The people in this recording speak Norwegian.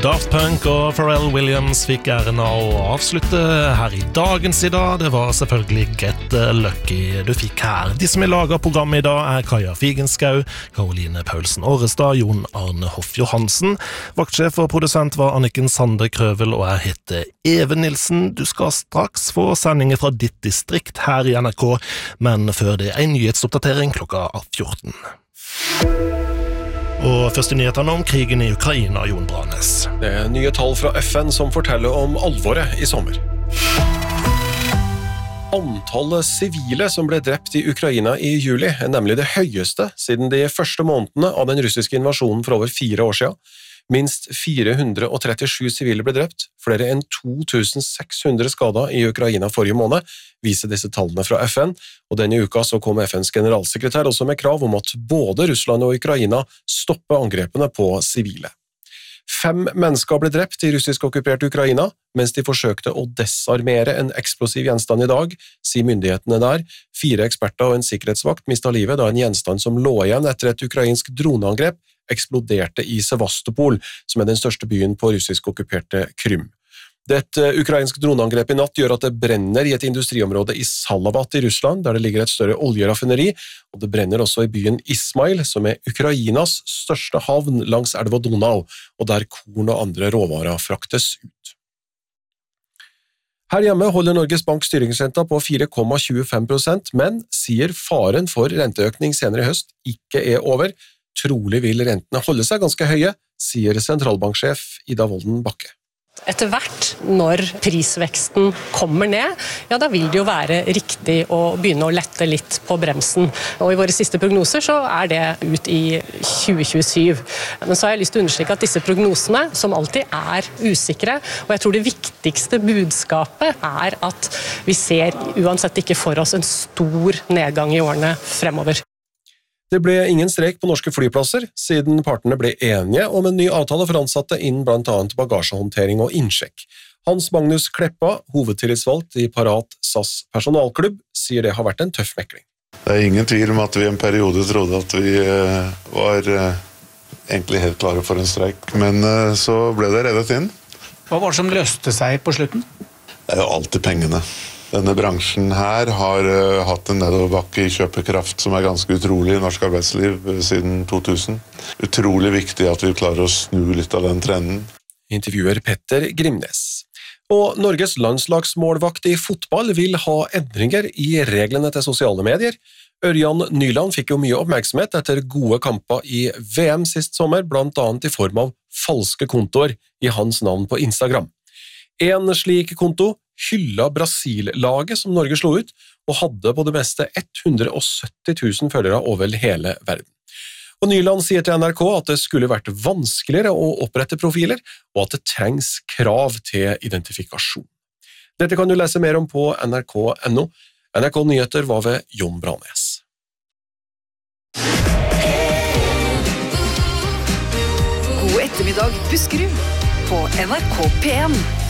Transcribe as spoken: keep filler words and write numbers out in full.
Daft Punk og Pharrell Williams fikk æren av å avslutte her i dagens i dag. Det var selvfølgelig Get Lucky du fikk her. De som er laget av programmet i dag er Kaja Figenschou, Karoline Paulsen Årestad, Jon Arne Hoff Johansen. Vaktsjef og produsent var Anniken Sande Krøvel, og jeg heter Even Nilsen. Du skal straks få sendinger fra ditt distrikt her i N R K, men før det er en nyhetsoppdatering klokka fjorten. Og første nyhetene om krigen i Ukraina, Jon Branes. Det er nye tall fra F N som forteller om alvoret i sommer. Antallet sivile som ble drept i Ukraina i juli er nemlig det høyeste siden de første månedene av den russiske invasjonen for over fire år siden. Minst fire hundre og trettisju sivile ble drept, flere enn to tusen seks hundre skadet i Ukraina forrige måned, viser disse tallene fra F N, og denne uka så kom F N's generalsekretær også med krav om at både Russland og Ukraina stopper angrepene på sivile. Fem mennesker ble drept i russisk okkupert Ukraina, mens de forsøkte å desarmere en eksplosiv gjenstand i dag, sier myndighetene der. Fire eksperter og en sikkerhetsvakt mistet livet da en gjenstand som lå igjen etter et ukrainsk droneangrep eksploderte i Sevastopol, som er den største byen på russisk okkuperte Krym. Det ukrainske droneangrep i natt gjør at det brenner i et industriområde i Salavat i Russland, der det ligger et større oljeraffineri, og det brenner også i byen Ismail, som er Ukrainas største havn langs elva Donau, og der korn og andre råvarer fraktes ut. Her hjemme holder Norges Bank styringsrenta på fire komma tjuefem prosent, men sier faren for renteøkning senere i høst ikke er over. Trolig vil rentene holde seg ganske høye, sier sentralbanksjef Ida Wolden Bakke. Etter hvert, når prisveksten kommer ned, ja, da vil det jo være riktig å begynne å lette litt på bremsen. Og i våre siste prognoser så er det ut i tjue tjuesyv. Men så har jeg lyst til å understreke at disse prognosene, som alltid er usikre, og jeg tror det viktigste budskapet er at vi ser uansett ikke for oss en stor nedgang i årene fremover. Det ble ingen strek på norske flyplasser, siden partene ble enige om en ny avtale for ansatte innen blant annet bagasjehåndtering og innsjekk. Hans Magnus Kleppa, hovedtillitsvalgt i Parat S A S personalklubb, sier det har vært en tøff mekling. Det er ingen tvil om at vi i en periode trodde at vi var egentlig helt klare for en streik, men så ble det reddet inn. Hva var det som løste seg på slutten? Det er jo alltid pengene. Denne bransjen her har uh, hatt en nedoverbakke i kjøpekraft som er ganske utrolig i norsk arbeidsliv uh, siden to tusen. Utrolig viktig at vi klarer å snu litt av den trenden. Intervjuer Petter Grimnes. Og Norges landslagsmålvakt i fotball vil ha endringer i reglene til sosiale medier. Ørjan Nyland fikk jo mye oppmerksomhet etter gode kamper i V M sist sommer, blant annet i form av falske kontoer i hans navn på Instagram. En slik konto hylla Brasil-laget som Norge slo ut, og hadde på det meste hundre og sytti tusen følgere over hele verden. Og Nyland sier til N R K at det skulle vært vanskeligere å opprette profiler, og at det trengs krav til identifikasjon. Dette kan du lese mer om på N R K punktum N O. N R K Nyheter var ved Jon Branes. God ettermiddag, Buskerud, på N R K P en.